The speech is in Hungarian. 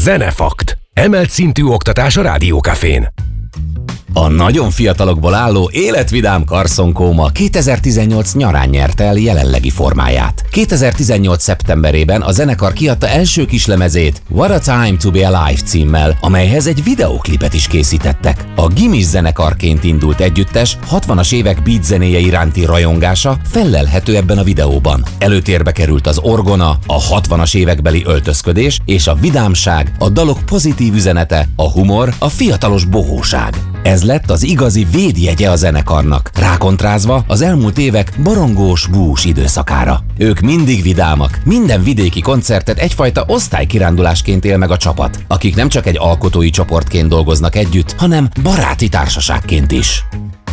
Zenefakt. Emelt szintű oktatás a Rádiókafén. A nagyon fiatalokból álló életvidám Carson-Coma 2018 nyarán nyerte el jelenlegi formáját. 2018. szeptemberében a zenekar kiadta első kislemezét What a Time to Be Alive címmel, amelyhez egy videóklipet is készítettek. A gimis zenekarként indult együttes 60-as évek beat zenéje iránti rajongása fellelhető ebben a videóban. Előtérbe került az orgona, a 60-as évekbeli öltözködés és a vidámság, a dalok pozitív üzenete, a humor, a fiatalos bohóság. Ez lett az igazi védjegye a zenekarnak, rákontrázva az elmúlt évek borongós, bús időszakára. Ők mindig vidámak, minden vidéki koncertet egyfajta osztálykirándulásként él meg a csapat, akik nem csak egy alkotói csoportként dolgoznak együtt, hanem baráti társaságként is.